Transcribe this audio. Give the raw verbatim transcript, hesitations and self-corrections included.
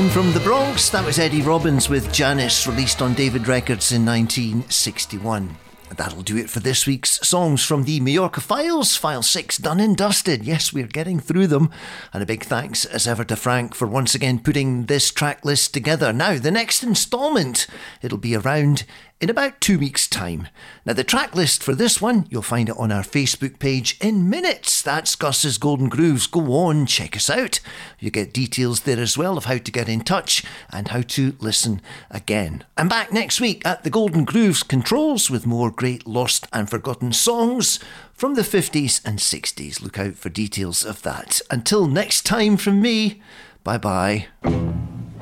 Came from the Bronx. That was Eddie Robbins with Janice, released on David Records in nineteen sixty-one. That'll do it for this week's Songs from the Majorca Files. File six done and dusted. Yes, we're getting through them. And a big thanks as ever to Frank for once again putting this track list together. Now, the next instalment, it'll be around in about two weeks' time. Now, the track list for this one, you'll find it on our Facebook page in minutes. That's Gus's Golden Grooves. Go on, check us out. You get details there as well of how to get in touch and how to listen again. I'm back next week at the Golden Grooves Controls with more great lost and forgotten songs from the fifties and sixties. Look out for details of that. Until next time from me, bye-bye.